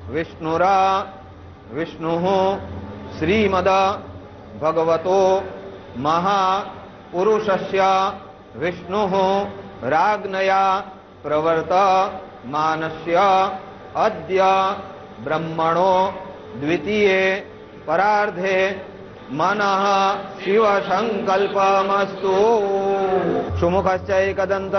विष्णुरा विष्णुः श्रीमद भगवतो महापुरुषस्य विष्णुः राज्ञया प्रवर्तमानस्य अद्य ब्रह्मणो द्वितीये परार्धे मनः शिव संकल्पमस्तु। सुमुखश्च एकदन्त